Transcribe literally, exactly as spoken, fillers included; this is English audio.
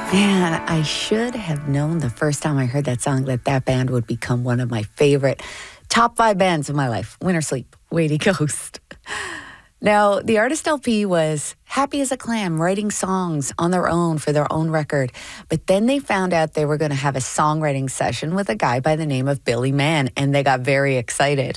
Man, I should have known the first time I heard that song that that band would become one of my favorite top five bands of my life. Winter Sleep, Weighty Ghost. Now, the artist L P was happy as a clam, writing songs on their own for their own record. But then they found out they were going to have a songwriting session with a guy by the name of Billy Mann, and they got very excited.